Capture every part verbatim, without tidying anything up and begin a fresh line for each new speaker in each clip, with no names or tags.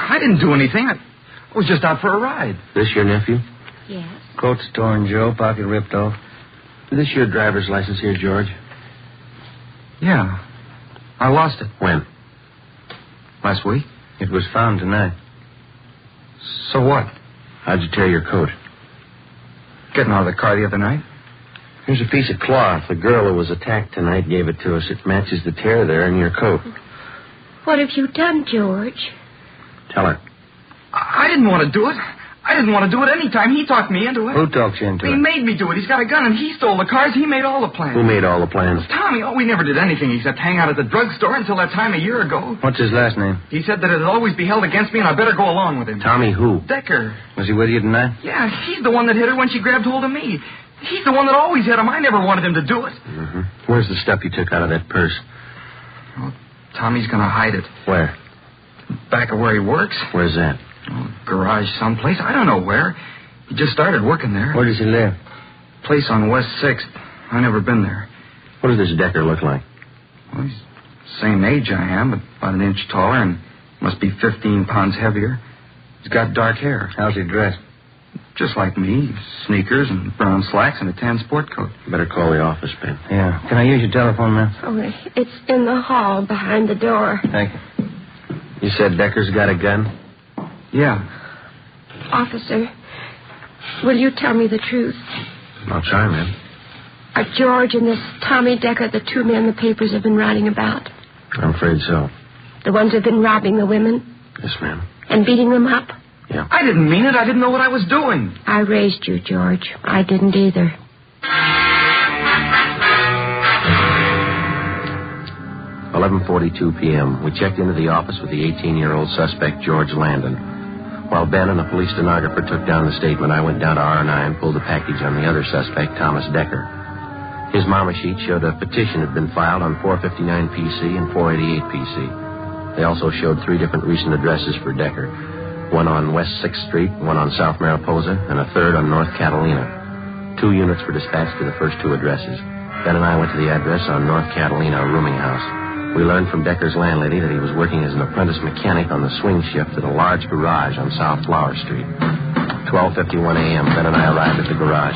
I didn't do anything. I was just out for a ride.
This your nephew?
Yes.
Coat's torn, Joe. Pocket ripped off. Is this your driver's license here, George?
Yeah. I lost it.
When?
Last week.
It was found tonight.
So what?
How'd you tear your coat?
Getting out of the car the other night.
Here's a piece of cloth. The girl who was attacked tonight gave it to us. It matches the tear there in your coat.
What have you done, George?
Tell her.
I, I didn't want to do it. I didn't want to do it any time. He talked me into it.
Who talked you into
he
it?
He made me do it. He's got a gun, and he stole the cars. He made all the plans.
Who made all the plans?
Tommy. Oh, we never did anything except hang out at the drugstore until that time a year ago.
What's his last name?
He said that it'd always be held against me, and I better go along with him.
Tommy who?
Decker.
Was he with you tonight?
Yeah, he's the one that hit her when she grabbed hold of me. He's the one that always hit him. I never wanted him to do it.
Mm-hmm. Where's the stuff you took out of that purse?
Oh, Tommy's going to hide it.
Where?
Back of where he works.
Where's that?
Oh, garage someplace. I don't know where. He just started working there.
Where does he live?
Place on West sixth. I never been there.
What does this Decker look like?
Well, he's the same age I am, but about an inch taller and must be fifteen pounds heavier. He's got dark hair.
How's he dressed?
Just like me. Sneakers and brown slacks and a tan sport coat.
Better call the office, Ben.
Yeah. Can I use your telephone, ma'am?
Oh, it's in the hall behind the door.
Thank you.
You said Decker's got a gun?
Yeah.
Officer, will you tell me the truth?
I'll try, ma'am.
Are George and this Tommy Decker the two men the papers have been writing about?
I'm afraid so.
The ones who've been robbing the women?
Yes, ma'am.
And beating them up?
Yeah.
I didn't mean it. I didn't know what I was doing.
I raised you, George. I didn't either.
eleven forty-two p.m. We checked into the office with the eighteen-year-old suspect, George Landon. While Ben and the police stenographer took down the statement, I went down to R and I and pulled the package on the other suspect, Thomas Decker. His mama sheet showed a petition had been filed on four fifty-nine P C and four eighty-eight P C. They also showed three different recent addresses for Decker. One on West sixth Street, one on South Mariposa, and a third on North Catalina. Two units were dispatched to the first two addresses. Ben and I went to the address on North Catalina, a rooming house. We learned from Decker's landlady that he was working as an apprentice mechanic on the swing shift at a large garage on South Flower Street. twelve fifty-one a.m., Ben and I arrived at the garage.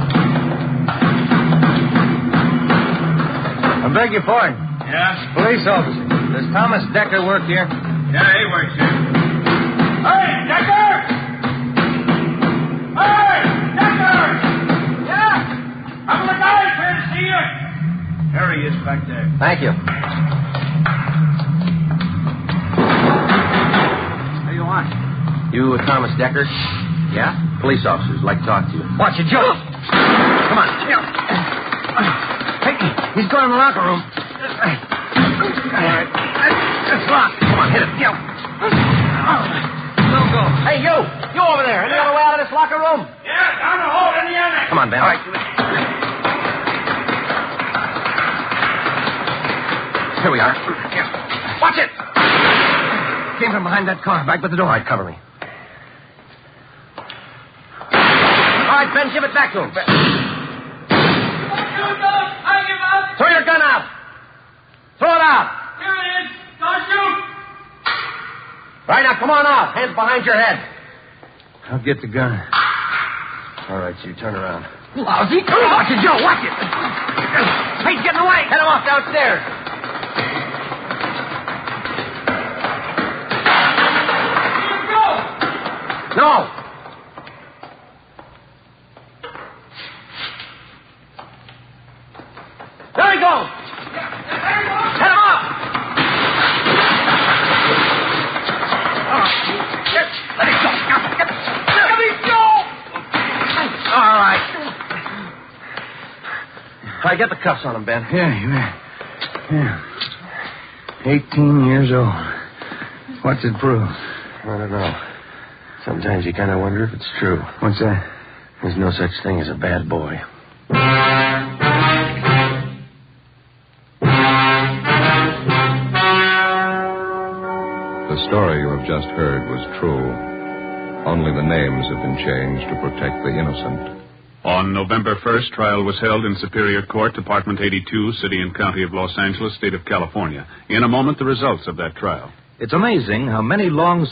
I beg your pardon.
Yeah?
Police officer. Does Thomas Decker work here?
Yeah, he works here. Hey, Decker! Hey, Decker! Yeah? I'm the guy here to see you. There he is back there.
Thank you.
What do you want?
You uh, Thomas Decker?
Yeah?
Police officers would like to talk to you.
Watch it, Joe. Come on. Hey, he's going in the locker room.
All right. It's locked.
Come on, hit it. Yo. Don't go. Hey, you. You over there. Any other way out of this locker room?
Yeah, down the hole in the annex.
Come on, Ben. All right. Here we are. Yeah. Watch it. Came from behind that car. Back by the door. All right, cover me. All right, Ben, give it back to him. Ben.
Don't shoot, don't. I give up.
Throw your gun out. Throw it out.
Here it is. Don't shoot.
Right, now, come on out. Hands behind your head.
I'll get the gun.
All right, so you turn around. Lousy. Watch it, Joe. Watch it. Hey, he's getting away. Head him off downstairs.
Here you go.
No. There he goes. Head him off. Let it go. Let it go. All right. All right, get the cuffs on him, Ben.
Yeah, you bet. Yeah. Eighteen years old. What's it prove? I don't know. Sometimes you kind of wonder if it's true. What's that? There's no such thing as a bad boy.
The story you have just heard was true. Only the names have been changed to protect the innocent.
On November first, trial was held in Superior Court, Department eighty-two, City and County of Los Angeles, State of California. In a moment, the results of that trial.
It's amazing how many long